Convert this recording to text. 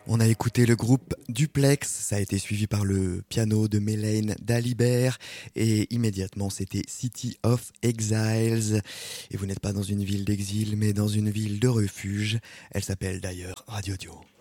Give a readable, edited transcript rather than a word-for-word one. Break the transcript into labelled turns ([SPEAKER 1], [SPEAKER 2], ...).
[SPEAKER 1] On a écouté le groupe Duplex, ça a été suivi par le piano de Melaine Dalibert et immédiatement c'était City of Exiles. Et vous n'êtes pas dans une ville d'exil mais dans une ville de refuge, elle s'appelle d'ailleurs Radio Dio.